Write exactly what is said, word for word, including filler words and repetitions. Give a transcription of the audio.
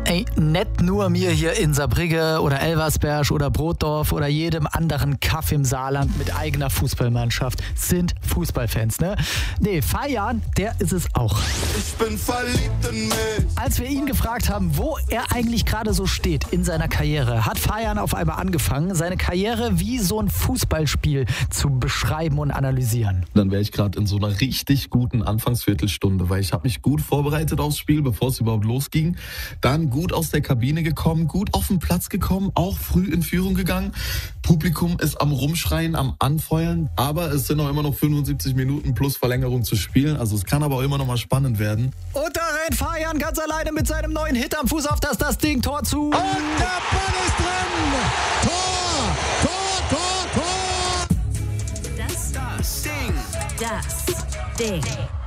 Ey, nicht nur mir hier in Saarbrücke oder Elversberg oder Brotdorf oder jedem anderen Kaff im Saarland mit eigener Fußballmannschaft sind Fußballfans, ne? Nee, Fajan, der ist es auch. Ich bin verliebt in mich. Als wir ihn gefragt haben, wo er eigentlich gerade so steht in seiner Karriere, hat Fajan auf einmal angefangen, seine Karriere wie so ein Fußballspiel zu beschreiben und analysieren. Dann wäre ich gerade in so einer richtig guten Anfangsviertelstunde, weil ich habe mich gut vorbereitet aufs Spiel, bevor es überhaupt losging. Dann gut aus der Kabine gekommen, gut auf den Platz gekommen, auch früh in Führung gegangen. Publikum ist am Rumschreien, am Anfeuern, aber es sind auch immer noch fünfundsiebzig Minuten plus Verlängerung zu spielen. Also es kann aber auch immer noch mal spannend werden. Und da rennt Fajan ganz alleine mit seinem neuen Hit am Fuß auf das, das Ding, Tor zu. Und der Ball ist drin. Tor, Tor, Tor, Tor. Das, das Ding. Das Ding.